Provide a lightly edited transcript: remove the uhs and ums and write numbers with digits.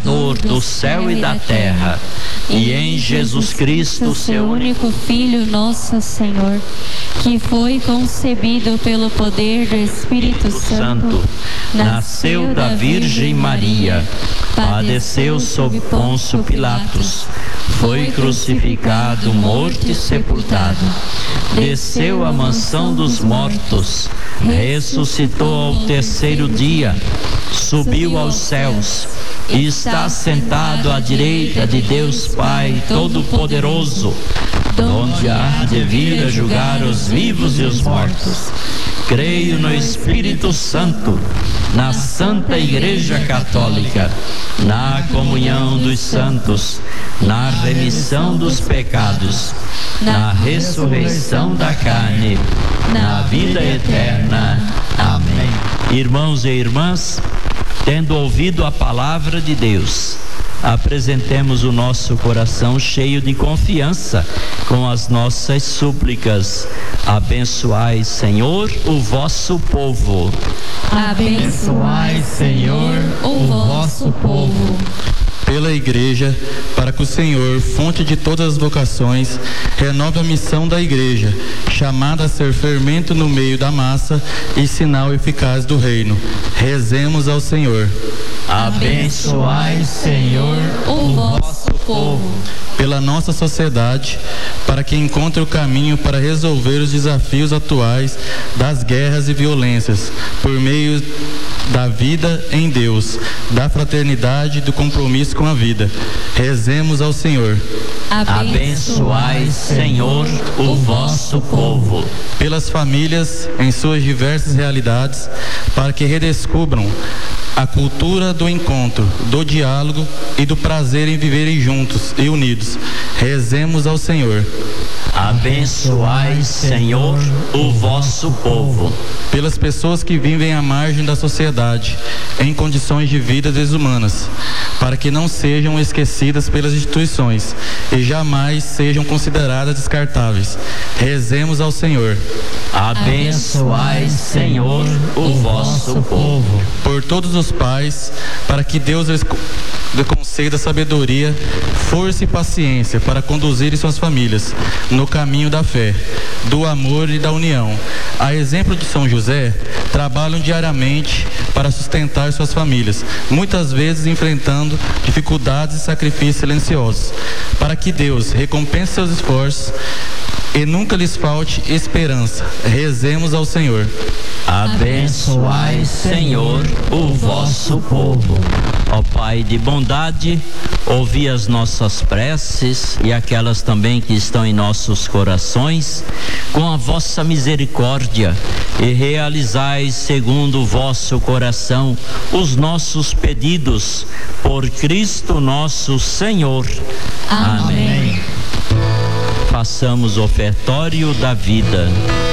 Criador do céu e da terra, e em Jesus Cristo, seu único Filho, nosso Senhor, que foi concebido pelo poder do Espírito Santo, nasceu da Virgem Maria, padeceu sob Pôncio Pilatos, foi crucificado, morto e sepultado, desceu à mansão dos mortos, ressuscitou ao terceiro dia, subiu aos céus e está sentado à direita de Deus Pai Todo-Poderoso, onde há de vir a julgar os vivos e os mortos. Creio no Espírito Santo, na Santa Igreja Católica, na comunhão dos santos, na remissão dos pecados, na ressurreição da carne, na vida eterna. Amém. Irmãos e irmãs, tendo ouvido a palavra de Deus, apresentemos o nosso coração cheio de confiança com as nossas súplicas. Abençoai, Senhor, o vosso povo. Abençoai, Senhor, o vosso povo. Pela Igreja, para que o Senhor, fonte de todas as vocações, renove a missão da Igreja, chamada a ser fermento no meio da massa e sinal eficaz do reino. Rezemos ao Senhor. Abençoai, Senhor, o vosso povo. Pela nossa sociedade, para que encontre o caminho para resolver os desafios atuais das guerras e violências, por meio da vida em Deus, da fraternidade e do compromisso com a vida. Rezemos ao Senhor. Abençoai, Senhor, o vosso povo. Pelas famílias em suas diversas realidades, para que redescubram a cultura do encontro, do diálogo e do prazer em viverem juntos e unidos. Rezemos ao Senhor. Abençoai, Senhor, o vosso povo. Pelas pessoas que vivem à margem da sociedade, em condições de vida desumanas, para que não sejam esquecidas pelas instituições e jamais sejam consideradas descartáveis. Rezemos ao Senhor. Abençoai, Senhor, o vosso povo. Por todos os pais, para que Deus lhes conceda sabedoria, força e paciência para conduzirem suas famílias no caminho da fé, do amor e da união. A exemplo de São José, trabalham diariamente para sustentar suas famílias, muitas vezes enfrentando dificuldades e sacrifícios silenciosos, para que Deus recompense seus esforços e nunca lhes falte esperança. Rezemos ao Senhor. Abençoai, Senhor, o vosso povo. Ó Pai de bondade, ouvi as nossas preces e aquelas também que estão em nossos corações, com a vossa misericórdia, e realizai segundo o vosso coração os nossos pedidos, por Cristo nosso Senhor. Amém. Façamos o ofertório da vida.